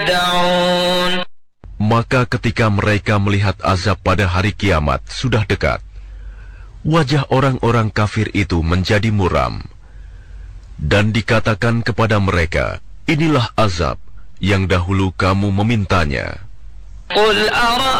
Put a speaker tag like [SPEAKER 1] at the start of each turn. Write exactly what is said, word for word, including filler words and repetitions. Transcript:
[SPEAKER 1] يدعون.
[SPEAKER 2] Maka ketika mereka melihat azab pada hari kiamat sudah dekat, wajah orang-orang kafir itu menjadi muram. Dan dikatakan kepada mereka, inilah azab yang dahulu kamu memintanya.
[SPEAKER 1] قل أرأيتم